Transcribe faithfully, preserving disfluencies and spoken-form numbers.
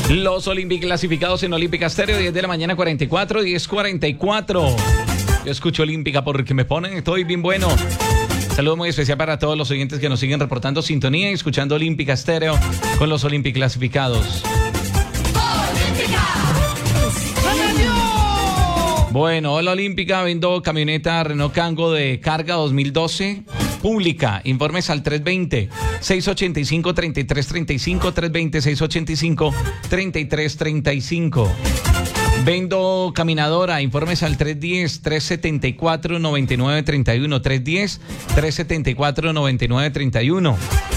Los Olympic clasificados en Olímpica Estéreo, diez de la mañana, cuarenta y cuatro, diez cuarenta y cuatro. Yo escucho Olímpica porque me ponen, estoy bien bueno. Saludo muy especial para todos los oyentes que nos siguen reportando sintonía y escuchando Olímpica Estéreo con los Olympic clasificados. Bueno, hola Olímpica, vendo camioneta Renault Kangoo de carga dos mil doce, pública. Informes al tres veinte, seiscientos ochenta y cinco, treinta y tres treinta y cinco, tres veinte, seiscientos ochenta y cinco, treinta y tres treinta y cinco. Vendo caminadora, informes al tres diez, trescientos setenta y cuatro, noventa y nueve treinta y uno, tres diez, trescientos setenta y cuatro, noventa y nueve treinta y uno.